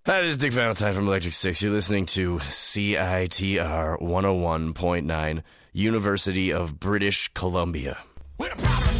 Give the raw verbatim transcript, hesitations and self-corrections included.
Hi, this is Dick Valentine from Electric Six. You're listening to C I T R one oh one point nine, University of British Columbia. We're the problem